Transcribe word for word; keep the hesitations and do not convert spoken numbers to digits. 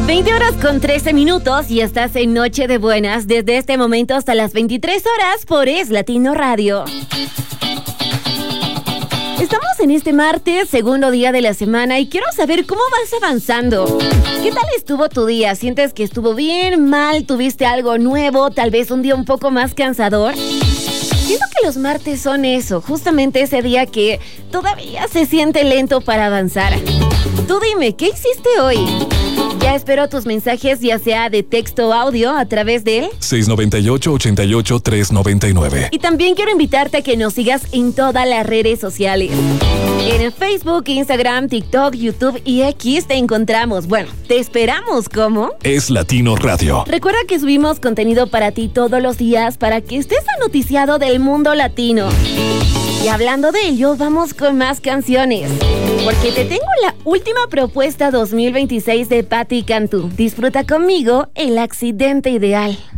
veinte horas con trece minutos y estás en Noche de Buenas desde este momento hasta las veintitrés horas por Es Latino Radio. Estamos en este martes, segundo día de la semana, y quiero saber cómo vas avanzando. ¿Qué tal estuvo tu día? ¿Sientes que estuvo bien, mal? ¿Tuviste algo nuevo? ¿Tal vez un día un poco más cansador? Siento que los martes son eso, justamente ese día que todavía se siente lento para avanzar. Tú dime, ¿qué hiciste hoy? Ya espero tus mensajes, ya sea de texto o audio, a través del seis nueve ocho, ocho ocho, tres nueve nueve. Y también quiero invitarte a que nos sigas en todas las redes sociales. En Facebook, Instagram, TikTok, YouTube y X te encontramos. Bueno, te esperamos como Es Latino Radio. Recuerda que subimos contenido para ti todos los días para que estés anoticiado del mundo latino. Y hablando de ello, vamos con más canciones. Porque te tengo la última propuesta dos mil veintiséis de Patti Cantú. Disfruta conmigo El Accidente Ideal.